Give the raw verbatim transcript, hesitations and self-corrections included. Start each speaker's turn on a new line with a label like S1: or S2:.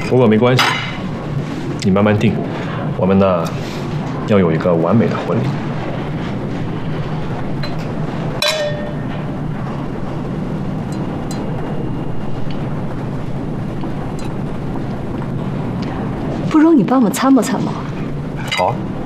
S1: 不过没关系，你慢慢定。我们呢，要有一个完美的婚礼。
S2: 不如你帮我参谋参谋。
S1: 好啊。